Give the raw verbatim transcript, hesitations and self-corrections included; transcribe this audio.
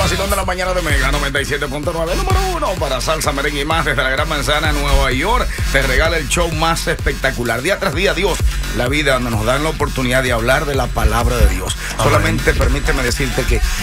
vacilón de la mañana de Mega noventa y siete punto nueve, número uno para salsa, merengue y más desde la Gran Manzana, Nueva York. Te regala el show más espectacular. Día tras día, Dios, la vida donde nos dan la oportunidad de hablar de la palabra de Dios. Solamente permíteme decirte que